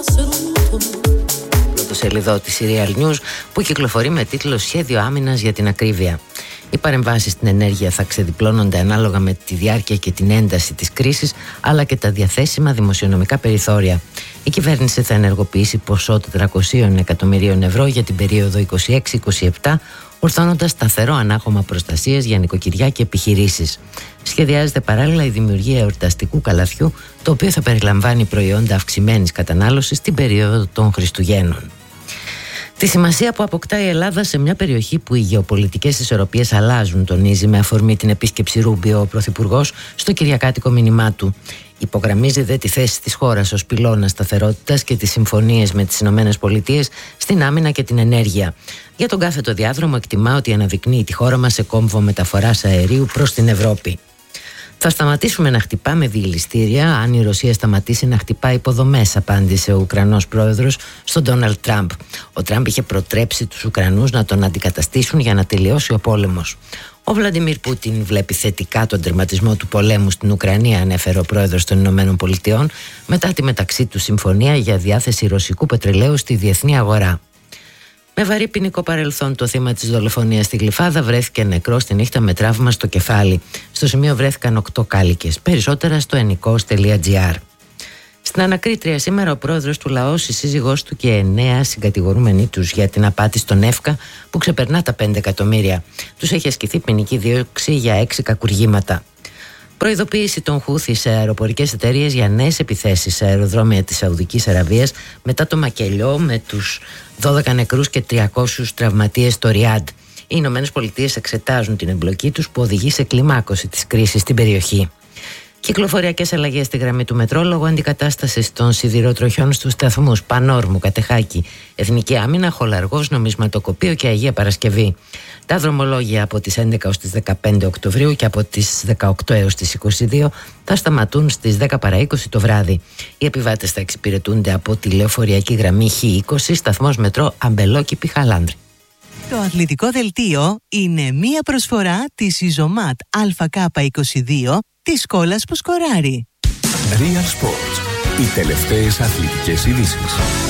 Πρωτοσελιδό της Serial News που κυκλοφορεί με τίτλο «Σχέδιο άμυνας για την ακρίβεια». Οι παρεμβάσεις στην ενέργεια θα ξεδιπλώνονται ανάλογα με τη διάρκεια και την ένταση της κρίσης, αλλά και τα διαθέσιμα δημοσιονομικά περιθώρια. Η κυβέρνηση θα ενεργοποιήσει ποσό 400 εκατομμυρίων ευρώ για την περίοδο 26-27, ορθώνοντας σταθερό ανάχωμα προστασίας για νοικοκυριά και επιχειρήσεις. Σχεδιάζεται παράλληλα η δημιουργία εορταστικού καλαθιού, το οποίο θα περιλαμβάνει προϊόντα αυξημένης κατανάλωσης την περίοδο των Χριστουγέννων. Τη σημασία που αποκτά η Ελλάδα σε μια περιοχή που οι γεωπολιτικές ισορροπίες αλλάζουν, τονίζει με αφορμή την επίσκεψη Ρούμπιο ο Πρωθυπουργός στο κυριακάτικο μήνυμά του. Υπογραμμίζει δε τη θέση της χώρας ως πυλώνα σταθερότητας και τις συμφωνίες με τις ΗΠΑ στην άμυνα και την ενέργεια. Για τον κάθετο διάδρομο εκτιμά ότι αναδεικνύει τη χώρα μας σε κόμβο μεταφοράς αερίου προς την Ευρώπη. Θα σταματήσουμε να χτυπάμε διελιστήρια αν η Ρωσία σταματήσει να χτυπά υποδομές, απάντησε ο Ουκρανός πρόεδρος στον Ντόναλντ Τραμπ. Ο Τραμπ είχε προτρέψει τους Ουκρανούς να τον αντικαταστήσουν για να τελειώσει ο πόλεμος. Ο Βλαντιμίρ Πούτιν βλέπει θετικά τον τερματισμό του πολέμου στην Ουκρανία, ανέφερε ο πρόεδρος των ΗΠΑ, μετά τη μεταξύ του συμφωνία για διάθεση ρωσικού πετρελαίου στη διεθνή αγορά. Με βαρύ ποινικό παρελθόν, το θύμα της δολοφονίας στη Γλυφάδα βρέθηκε νεκρό στη νύχτα με τραύμα στο κεφάλι. Στο σημείο βρέθηκαν 8 κάλικες. Περισσότερα στο ενικός.gr. Στην ανακρίτρια σήμερα ο πρόεδρος του λαός, η σύζυγός του και 9 συγκατηγορούμενοι τους για την απάτη στον ΕΦΚΑ που ξεπερνά τα 5 εκατομμύρια. Τους έχει ασκηθεί ποινική δίωξη για 6 κακουργήματα. Προειδοποίηση των Χούθη σε αεροπορικές εταιρείες για νέες επιθέσεις σε αεροδρόμια της Σαουδικής Αραβίας μετά το μακελιό με τους 12 νεκρούς και 300 τραυματίες στο Ριάντ. Οι ΗΠΑ εξετάζουν την εμπλοκή τους που οδηγεί σε κλιμάκωση της κρίσης στην περιοχή. Κυκλοφοριακές αλλαγές στη γραμμή του μετρό λόγω αντικατάστασης των σιδηροτροχιών στους σταθμούς Πανόρμου, Κατεχάκη, Εθνική Άμυνα, Χολαργός, Νομισματοκοπείο και Αγία Παρασκευή. Τα δρομολόγια από τις 11 ως τις 15 Οκτωβρίου και από τις 18 έως τις 22 θα σταματούν στις 10 παρά 20 το βράδυ. Οι επιβάτες θα εξυπηρετούνται από τη λεωφοριακή γραμμή Χ20, σταθμός μετρό Αμπελόκηπη Χαλάνδρη. Το αθλητικό δελτίο είναι μία προσφορά της Ιζωμάτ ΑΚ22 της σκόλας που σκοράρει. Real Sports. Οι τελευταίες αθλητικές ειδήσεις.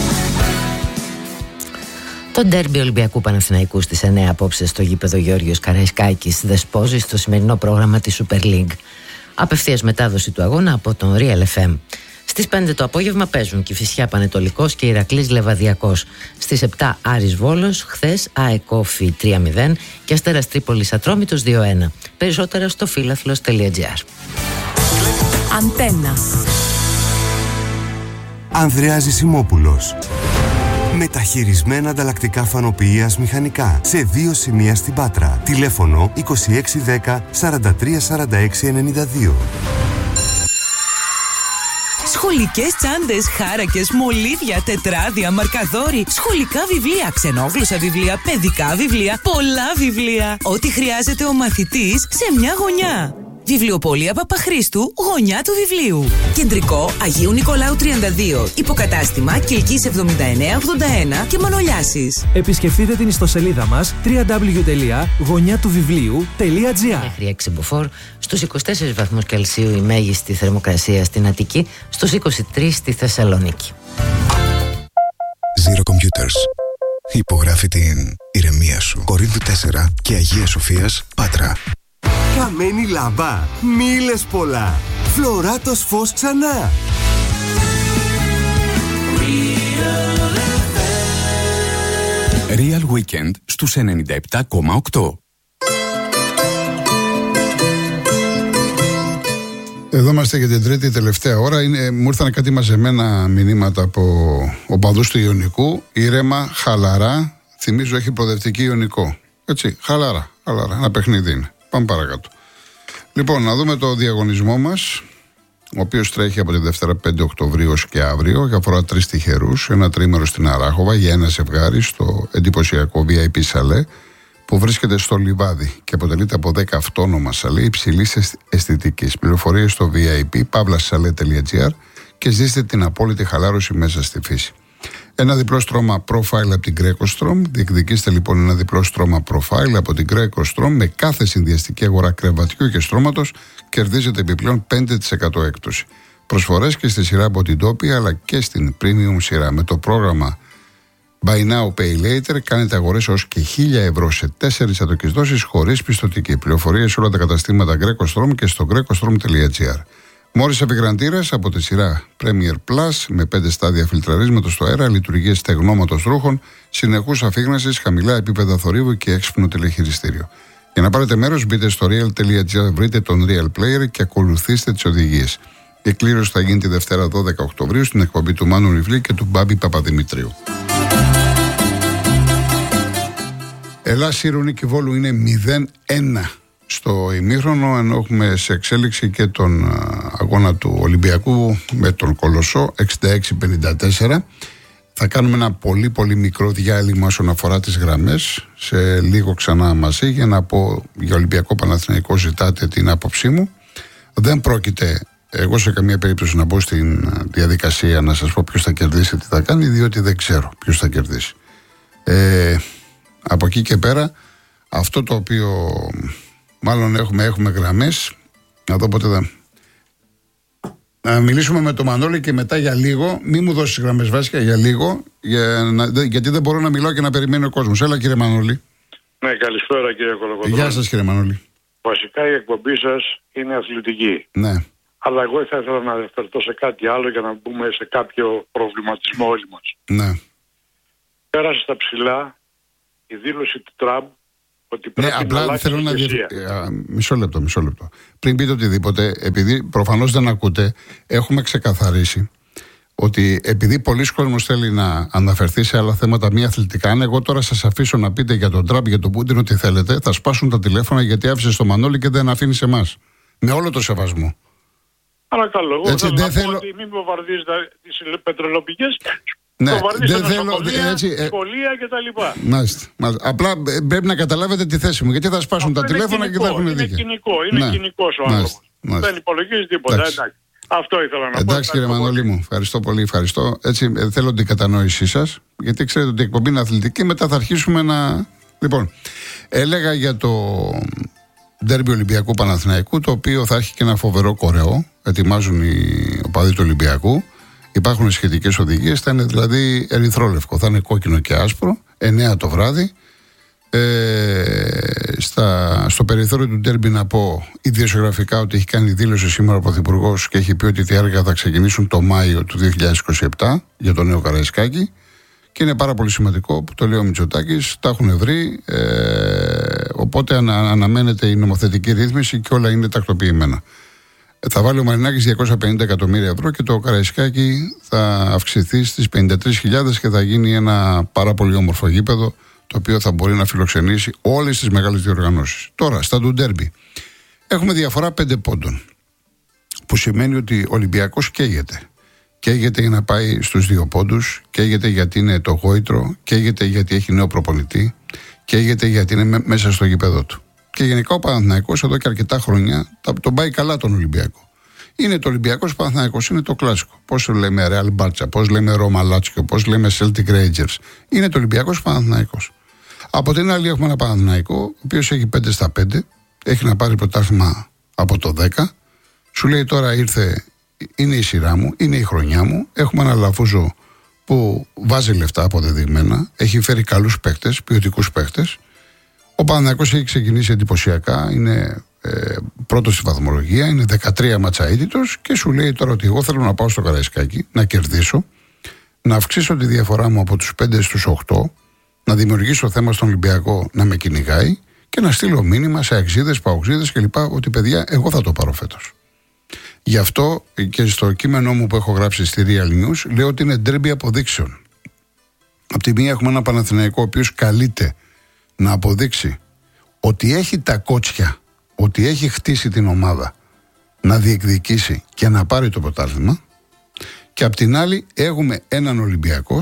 Το ντέρμπι Ολυμπιακού Παναθηναϊκού στις 9 απόψε στο γήπεδο Γεώργιος Καραϊσκάκης δεσπόζει στο σημερινό πρόγραμμα της Super League. Απευθείας μετάδοση του αγώνα από τον Real FM. Στις 5 το απόγευμα παίζουν Κηφισιά Πανετολικός και Ηρακλής Λεβαδιακός. Στις 7 Άρης Βόλος, χθες ΑΕΚ Όφη 3-0 και Αστέρας Τρίπολης Ατρόμητος 2-1. Περισσότερα στο φίλαθλος.gr. Αντένα. Ανδρέας Ζησιμόπουλος. Μεταχειρισμένα ανταλλακτικά φανοποιείας μηχανικά σε 2 σημεία στην Πάτρα. Τηλέφωνο 2610 43 46 92. Σχολικές τσάντες, χάρακες, μολύβια, τετράδια, μαρκαδόροι, σχολικά βιβλία, ξενόγλωσσα βιβλία, παιδικά βιβλία, πολλά βιβλία. Ό,τι χρειάζεται ο μαθητής σε μια γωνιά. Βιβλιοπωλεία Παπαχρήστου, γωνιά του βιβλίου. Κεντρικό Αγίου Νικολάου 32. Υποκατάστημα Κιλκής 7981 και Μανολιάσης. Επισκεφτείτε την ιστοσελίδα μας www.γωνιάτουβιβλίου.gr. Μέχρι 6 μποφόρ, στους 24 βαθμούς Κελσίου η μέγιστη θερμοκρασία στην Αττική, στους 23 στη Θεσσαλονίκη. Zero Computers. Υπογράφει την ηρεμία σου. Κορίνθου 4 και Αγία Σοφίας, Πάτρα. Καμένη λάμπα, μη λες πολλά. Φλωράτος φως ξανά. Real Weekend στους 97,8. Εδώ είμαστε για την τρίτη τελευταία ώρα. Μου ήρθαν κάτι μαζεμένα μηνύματα από οπαδούς του Ιωνικού. Ήρεμα, χαλαρά. Θυμίζω έχει προοδευτική Ιωνικό. Έτσι, χαλαρά. Ένα παιχνίδι είναι. Πάμε παρακάτω. Λοιπόν, να δούμε το διαγωνισμό μας, ο οποίος τρέχει από τη Δευτέρα 5 Οκτωβρίου και αύριο και αφορά 3 τυχερούς, ένα τρίμερο στην Αράχοβα για ένα ζευγάρι στο εντυπωσιακό VIP σαλέ που βρίσκεται στο Λιβάδι και αποτελείται από 10 αυτόνομα σαλέ υψηλής αισθητικής. Πληροφορίες στο vip.pavlasale.gr και ζήστε την απόλυτη χαλάρωση μέσα στη φύση. Ένα διπλό στρώμα profile από την Greco-Strom. Διεκδικήστε λοιπόν ένα διπλό στρώμα profile από την Greco-Strom με κάθε συνδυαστική αγορά κρεβατιού και στρώματος. Κερδίζετε επιπλέον 5% έκπτωση. Προσφορές και στη σειρά από την Τόπια αλλά και στην premium σειρά. Με το πρόγραμμα Buy Now Pay Later κάνετε αγορές ως και 1.000 ευρώ σε 4 ατοκισδόσεις χωρίς πιστωτική. Πληροφορίες σε όλα τα καταστήματα GrecoStrom και στο grecostrom.gr. Μόρις επικραντήρας από τη σειρά Premier Plus με 5 στάδια φιλτραρίσματος στο αέρα, λειτουργίες στεγνώματος ρούχων, συνεχούς αφήγνασης, χαμηλά επίπεδα θορύβου και έξυπνο τηλεχειριστήριο. Για να πάρετε μέρος, μπείτε στο real.gr, βρείτε τον Real Player και ακολουθήστε τις οδηγίες. Η εκκλήρωση θα γίνει τη Δευτέρα 12 Οκτωβρίου στην εκπομπή του Μάνου Ριβλή και του Μπάμπη Παπαδημητρίου. Ελλάς Ηρωνίκη Βόλου είναι 0-1 στο ημίχρονο, ενώ έχουμε σε εξέλιξη και τον αγώνα του Ολυμπιακού με τον Κολοσσό 66-54. Θα κάνουμε ένα πολύ πολύ μικρό διάλειμμα όσον αφορά τις γραμμές, σε λίγο ξανά μαζί, για να πω για Ολυμπιακό Παναθηναϊκό ζητάτε την άποψή μου. Δεν πρόκειται εγώ σε καμία περίπτωση να μπω στην διαδικασία να σας πω ποιος θα κερδίσει, τι θα κάνει, διότι δεν ξέρω ποιος θα κερδίσει. Από εκεί και πέρα, αυτό το οποίο μάλλον έχουμε γραμμές, να δω πότε θα... Να μιλήσουμε με τον Μανώλη και μετά για λίγο, μη μου δώσεις γραμμές Βάσια για λίγο, γιατί δεν μπορώ να μιλάω και να περιμένει ο κόσμος. Έλα κύριε Μανώλη. Ναι, καλησπέρα κύριε Κολοκοτρώνη. Γεια σας κύριε Μανώλη. Βασικά η εκπομπή σας είναι αθλητική. Ναι. Αλλά εγώ θα ήθελα να αναφερθώ σε κάτι άλλο για να μπούμε σε κάποιο προβληματισμό όλοι μας. Ναι. Πέρασε στα ψηλά η δήλωση του Τραμπ ότι πρέπει να αλλάξει η ηγεσία. Μισό λεπτό. Πριν πείτε οτιδήποτε, επειδή προφανώς δεν ακούτε, έχουμε ξεκαθαρίσει ότι επειδή πολλοί κόσμος θέλει να αναφερθεί σε άλλα θέματα μη αθλητικά, αν εγώ τώρα σας αφήσω να πείτε για τον Τραμπ, για τον Πούτιν, ό,τι θέλετε, θα σπάσουν τα τηλέφωνα γιατί άφησε στο Μανώλη και δεν αφήνει σε εμάς. Με όλο το σεβασμό. Παρακαλώ, εγώ έτσι, θέλω να πω ότι μην βομβαρδίζετε τις πετρελοπικές. Ναι, δεν θέλω. Σχολεία και τα λοιπά. Μάλιστα. Απλά πρέπει να καταλάβετε τη θέση μου, γιατί θα σπάσουν τα τηλέφωνα και θα έχουν δίκιο. Είναι κοινικός ο άνθρωπος. Δεν υπολογίζει τίποτα. Αυτό ήθελα να πω. Εντάξει κύριε Μανώλη μου, ευχαριστώ πολύ. Ευχαριστώ. Έτσι θέλω την κατανόησή σας, γιατί ξέρετε ότι η εκπομπή είναι αθλητική. Μετά θα αρχίσουμε να. Λοιπόν, έλεγα για το ντέρμπι Ολυμπιακού Παναθηναϊκού, το οποίο θα έχει και ένα φοβερό κορεό. Ετοιμάζουν οι οπαδοί του Ολυμπιακού. Υπάρχουν σχετικές οδηγίες. Θα είναι δηλαδή ερυθρόλευκο. Θα είναι κόκκινο και άσπρο. 9 το βράδυ. Στο περιθώριο του ντέρμπι να πω ιδιοσιογραφικά ότι έχει κάνει δήλωση σήμερα ο Πρωθυπουργός και έχει πει ότι τα έργα θα ξεκινήσουν το Μάιο του 2027 για το νέο Καραϊσκάκι. Και είναι πάρα πολύ σημαντικό που το λέει ο Μητσοτάκης. Τα έχουν βρει. Οπότε αναμένεται η νομοθετική ρύθμιση και όλα είναι τακτοποιημένα. Θα βάλει ο Μαρινάκης 250 εκατομμύρια ευρώ και το Καραϊσκάκι θα αυξηθεί στις 53.000 και θα γίνει ένα πάρα πολύ όμορφο γήπεδο, το οποίο θα μπορεί να φιλοξενήσει όλες τις μεγάλες διοργανώσεις. Τώρα, στα του ντέρμπι έχουμε διαφορά 5 πόντων, που σημαίνει ότι ο Ολυμπιακός καίγεται. Καίγεται για να πάει στους 2 πόντους, καίγεται γιατί είναι το γόητρο, καίγεται γιατί έχει νέο προπονητή, καίγεται γιατί είναι μέσα στο γήπεδο του. Και γενικά ο Παναθηναϊκός εδώ και αρκετά χρόνια τον πάει καλά τον Ολυμπιακό. Είναι το Ολυμπιακός Παναθηναϊκός, είναι το κλασικό. Πώς λέμε Real Barça, πώς λέμε Roma Lazio, πώς λέμε Celtic Rangers. Είναι το Ολυμπιακός Παναθηναϊκός. Από την άλλη έχουμε ένα Παναθηναϊκό, ο οποίος έχει 5 στα 5, έχει να πάρει πρωτάθλημα από το 10. Σου λέει τώρα είναι η σειρά μου, είναι η χρονιά μου. Έχουμε ένα Λαφούζο που βάζει λεφτά αποδεδειγμένα, έχει φέρει καλούς παίκτες, ποιοτικούς παίκτες. Ο Παναθηναϊκός έχει ξεκινήσει εντυπωσιακά, είναι πρώτος στη βαθμολογία, είναι 13 ματσαΐτητος και σου λέει τώρα ότι εγώ θέλω να πάω στο Καραϊσκάκι, να κερδίσω, να αυξήσω τη διαφορά μου από τους 5 στους 8, να δημιουργήσω θέμα στον Ολυμπιακό να με κυνηγάει και να στείλω μήνυμα σε αξίδες, παοξίδες κλπ. Ότι παιδιά, εγώ θα το πάρω φέτος. Γι' αυτό και στο κείμενό μου που έχω γράψει στη Real News λέω ότι είναι ντέρμπι αποδείξεων. Απ' τη μία έχουμε ένα Παναθηναϊκό ο οποίος καλείται να αποδείξει ότι έχει τα κότσια, ότι έχει χτίσει την ομάδα να διεκδικήσει και να πάρει το πρωτάθλημα, και απ' την άλλη έχουμε έναν Ολυμπιακό,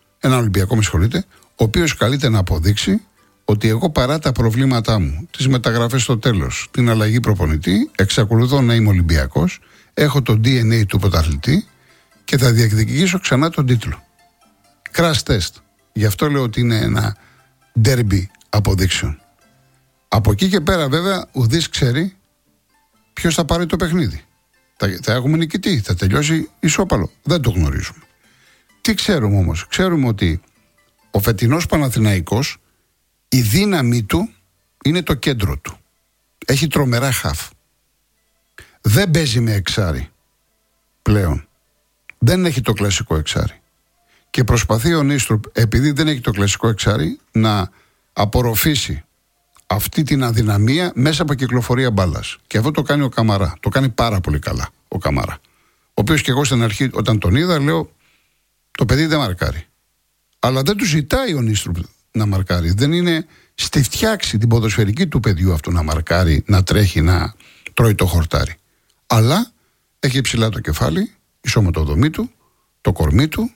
ο οποίος καλείται να αποδείξει ότι εγώ παρά τα προβλήματά μου, τις μεταγραφές στο τέλος, την αλλαγή προπονητή, εξακολουθώ να είμαι Ολυμπιακός, έχω το DNA του πρωταθλητή και θα διεκδικήσω ξανά τον τίτλο. Crash test. Γι' αυτό λέω ότι είναι ένα derby αποδείξεων. Από εκεί και πέρα βέβαια ουδής ξέρει ποιος θα πάρει το παιχνίδι. Θα έχουμε νικητή, θα τελειώσει ισόπαλο. Δεν το γνωρίζουμε. Τι ξέρουμε όμως? Ξέρουμε ότι ο φετινός Παναθηναϊκός, η δύναμή του είναι το κέντρο του. Έχει τρομερά χαφ. Δεν παίζει με εξάρι πλέον. Δεν έχει το κλασικό εξάρι. Και προσπαθεί ο Νίστρουπ, επειδή δεν έχει το κλασικό εξάρι, να απορροφήσει αυτή την αδυναμία μέσα από κυκλοφορία μπάλας. Και αυτό το κάνει ο Καμαρά. Το κάνει πάρα πολύ καλά ο Καμαρά. Ο οποίος και εγώ στην αρχή, όταν τον είδα, λέω: το παιδί δεν μαρκάρει. Αλλά δεν του ζητάει ο Νίστρουπ να μαρκάρει. Δεν είναι στη φτιάξη την ποδοσφαιρική του παιδιού αυτό να μαρκάρει, να τρέχει, να τρώει το χορτάρι. Αλλά έχει ψηλά το κεφάλι, η σωματοδομή του, το κορμί του,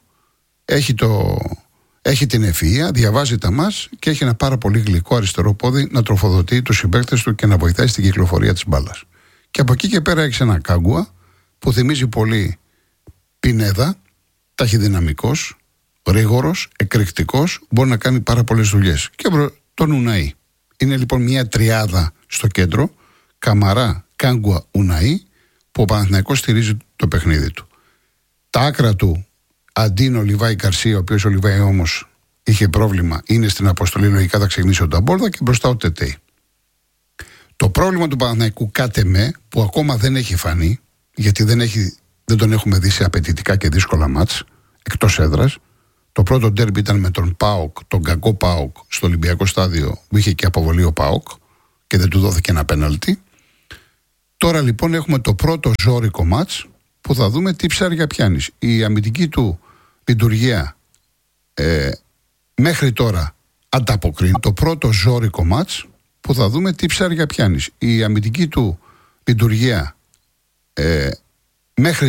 έχει την ευφυΐα, διαβάζει τα μας και έχει ένα πάρα πολύ γλυκό αριστερό πόδι να τροφοδοτεί τους συμπαίκτες του και να βοηθάει στην κυκλοφορία της μπάλας. Και από εκεί και πέρα έχει ένα Κάγκουα που θυμίζει πολύ Πινέδα, ταχυδυναμικός, γρήγορος, εκρηκτικός, μπορεί να κάνει πάρα πολλές δουλειές. Και τον Ουναή. Είναι λοιπόν μια τριάδα στο κέντρο, Καμαρά, Κάγκουα, Ουναή, που ο Παναθηναϊκός στηρίζει το παιχνίδι του. Τα άκρα του, Αντίνο, Λιβάη, Καρσία, ο οποίος ο Λιβάη όμως είχε πρόβλημα, είναι στην αποστολή, λογικά θα ξεκινήσει ο Νταμπόρδα και μπροστά ο Τετέι. Το πρόβλημα του Παναθηναϊκού κάτε με, που ακόμα δεν έχει φανεί, γιατί δεν τον έχουμε δει σε απαιτητικά και δύσκολα μάτς, εκτός έδρας. Το πρώτο ντέρμπι ήταν με τον ΠΑΟΚ, τον κακό ΠΑΟΚ, στο Ολυμπιακό στάδιο, που είχε και αποβολή ο ΠΑΟΚ και δεν του δόθηκε ένα πέναλτι. Τώρα λοιπόν έχουμε το πρώτο ζώρικο μάτς που θα δούμε τι ψάρια πιάνεις. Η αμυντική του λειτουργία μέχρι τώρα ανταποκρίνει. Το πρώτο ζώρικο μάτς που θα δούμε τι ψάρια πιάνεις. Η αμυντική του λειτουργία μέχρι